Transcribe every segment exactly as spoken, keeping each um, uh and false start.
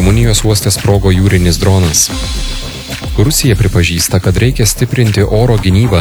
Rumunijos uoste sprogo jūrinis dronas. Rusija pripažįsta, kad reikia stiprinti oro gynybą.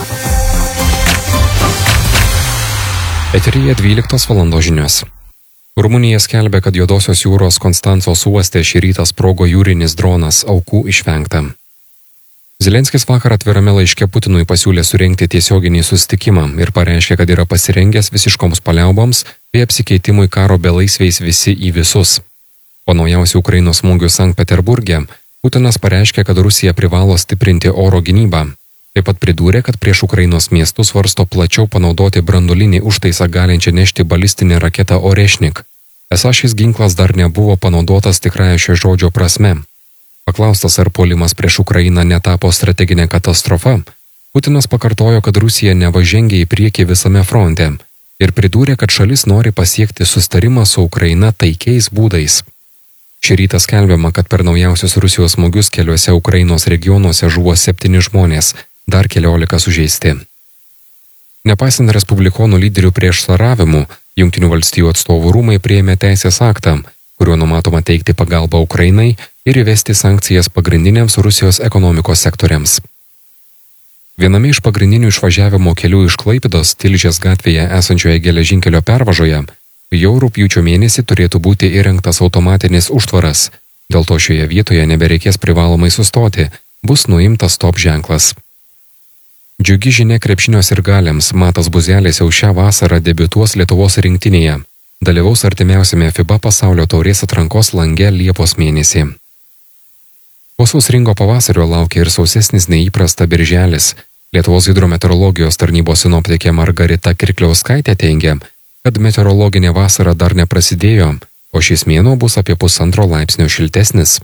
Eteryje dvyliktos valandos žinios. Rumunija skelbia, kad Juodosios jūros Konstancos uoste šį rytą sprogo jūrinis dronas, aukų išvengta. Zelenskis vakar atvirame laiške Putinui pasiūlė surengti tiesioginį susitikimą ir pareiškė, kad yra pasirengęs visiškoms paliauboms bei apsikeitimui karo belaisviais visi į visus. Po naujausių Ukrainos smūgių Sankt Peterburge, Putinas pareiškė, kad Rusija privalo stiprinti oro gynybą. Taip pat pridūrė, kad prieš Ukrainos miestus svarsto plačiau panaudoti branduolinį užtaisą galinčią nešti balistinę raketą Orešnik. Esą šis ginklas dar nebuvo panaudotas tikrąja šio žodžio prasme. Paklaustas, ar puolimas prieš Ukrainą netapo strateginė katastrofa, Putinas pakartojo, kad Rusija nevažengia į priekį visame fronte ir pridūrė, kad šalis nori pasiekti susitarimą su Ukraina taikiais būdais. Šį rytą skelbiama, kad per naujausius Rusijos smūgius keliuose Ukrainos regionuose žuvo septyni žmonės, dar keliolika sužeisti. Nepaisant respublikonų lyderių prieštaravimų, Jungtinių valstijų atstovų rūmai priėmė teisės aktą, kuriuo numatoma teikti pagalbą Ukrainai ir įvesti sankcijas pagrindiniams Rusijos ekonomikos sektoriams. Viename iš pagrindinių išvažiavimo kelių iš Klaipėdos Tilžės gatvėje esančioje geležinkelio pervažoje jau rugpjūčio mėnesį turėtų būti įrengtas automatinis užtvaras. Dėl to šioje vietoje nebereikės privalomai sustoti, bus nuimtas stop ženklas. Džiugi žinia krepšinio sirgaliams, Matas Buzelis jau šią vasarą debiutuos Lietuvos rinktinėje. Dalyvaus artimiausiame FIBA pasaulio taurės atrankos lange Liepos mėnesį. Po sausringo pavasario laukia ir sausesnis neįprasta birželis. Lietuvos hidrometeorologijos tarnybos sinoptikė Margarita Kirkliauskaitė teigia, kad meteorologinė vasara dar neprasidėjo, o šis mėnuo bus apie pusantro laipsnio šiltesnis.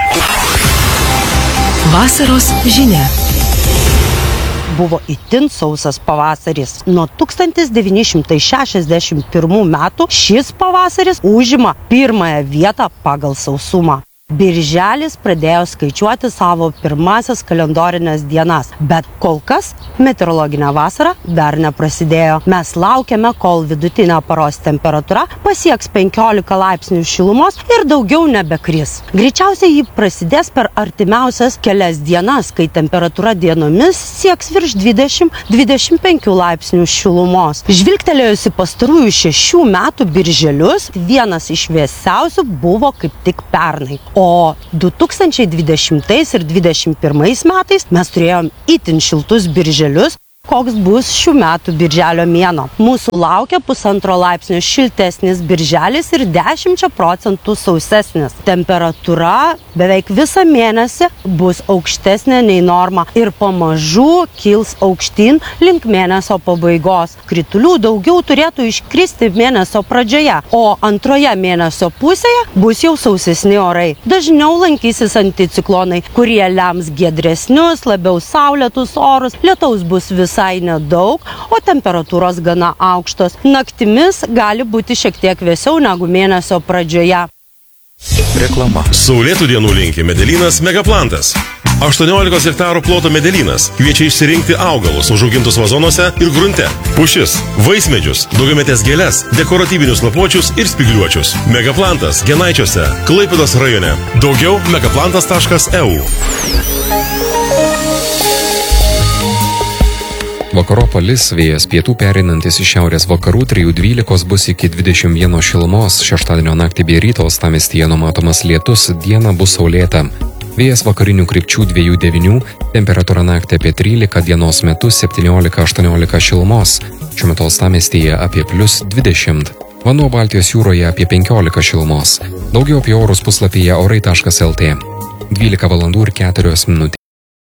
Vasaros žinia. Buvo itin sausas pavasaris. Nuo tūkstantis devyni šimtai šešiasdešimt pirmų metų šis pavasaris užima pirmąją vietą pagal sausumą. Birželis pradėjo skaičiuoti savo pirmasias kalendorinės dienas, bet kol kas meteorologinė vasara dar neprasidėjo. Mes laukiame, kol vidutinė paros temperatūra pasieks penkiolika laipsnių šilumos ir daugiau nebekris. Greičiausiai ji prasidės per artimiausias kelias dienas, kai temperatūra dienomis sieks virš dvidešimt dvidešimt penkių laipsnių šilumos. Žvilgtelėjus į pastarųjų šešių metų birželius, vienas iš vėsiausių buvo kaip tik pernai. O du tūkstančiai dvidešimtais ir dvidešimt pirmais metais mes turėjom itin šiltus birželius. Koks bus šių metų birželio mėnuo? Mūsų laukia pusantro laipsnio šiltesnis birželis ir dešimčia procentų sausesnis. Temperatūra beveik visą mėnesį bus aukštesnė nei norma ir pamažu kils aukštyn link mėnesio pabaigos. Kritulių daugiau turėtų iškristi mėnesio pradžioje, o antroje mėnesio pusėje bus jau sausesni orai. Dažniau lankysis anticiklonai, kurie lems giedresnius, labiau saulėtus orus. Lietaus bus vis visai nedaug, o temperatūros gana aukštos. Naktimis gali būti šiek tiek vėsiau negu mėnesio pradžioje. Reklama. Saulėtų dienų linki Medelynas Megaplantas. aštuoniolikos hektarų ploto Medelynas kviečia išsirinkti augalus užaugintus vazonuose ir grunte. Pušis, vaismedžius, daugiametės gėles, dekoratyvinius lapuočius ir spygliuočius. Megaplantas Genaičiuose, Klaipėdos rajone. Daugiau megaplantas taškas e u. Vakaropalis vėjas pietų pereinantis iš šiaurės vakarų trijų dvylikos bus iki dvidešimt vieno šilumos, šeštadienio naktį bei ryto uostamiestyje numatomas lietus, dieną bus saulėta. Vėjas vakarinių krypčių dviejų devynių, temperatūra naktį apie trylika, dienos metu septyniolika aštuoniolika šilumos, šiuo metu uostamiestyje apie plius dvidešimt. Vanduo Baltijos jūroje apie penkiolika šilumos. Daugiau apie orus puslapyje orai taškas el tė. dvylika valandų ir keturios minutės.